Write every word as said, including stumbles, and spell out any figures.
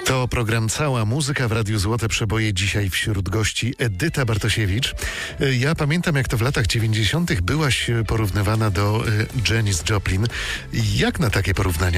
To program Cała Muzyka w Radiu Złote Przeboje. Dzisiaj wśród gości Edyta Bartosiewicz. Ja pamiętam, jak to w latach dziewięćdziesiątych byłaś porównywana do Janis Joplin. Jak na takie porównania